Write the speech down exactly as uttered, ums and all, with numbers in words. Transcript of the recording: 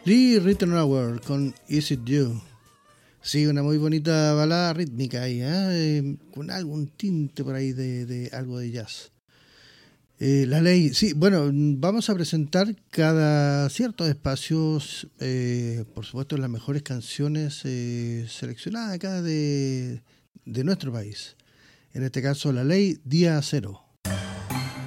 Lee Ritenour con Is It You. Sí, una muy bonita balada rítmica ahí, ¿eh? Eh, con algún tinte por ahí de, de algo de jazz. Eh, la ley, sí, bueno, vamos a presentar cada ciertos espacios, eh, por supuesto, las mejores canciones eh, seleccionadas acá de, de nuestro país. En este caso, la ley Día Cero.